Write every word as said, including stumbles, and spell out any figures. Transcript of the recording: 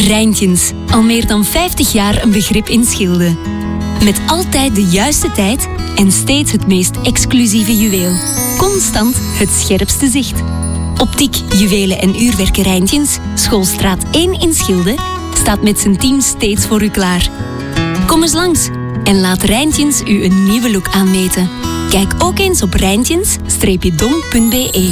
Rijntjens, al meer dan vijftig jaar een begrip in Schilde. Met altijd de juiste tijd en steeds het meest exclusieve juweel. Constant het scherpste zicht. Optiek, juwelen en uurwerken Rijntjens, Schoolstraat één in Schilde, staat met zijn team steeds voor u klaar. Kom eens langs en laat Rijntjens u een nieuwe look aanmeten. Kijk ook eens op rijntjens dash dom punt be.